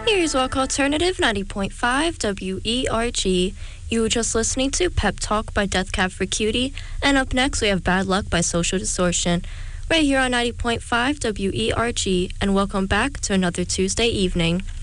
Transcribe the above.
Here's Walk Alternative 90.5 WERG. You were just listening to Pep Talk by Death Cab for Cutie, and up next we have Bad Luck by Social Distortion. Right here on 90.5 WERG, and welcome back to another Tuesday evening.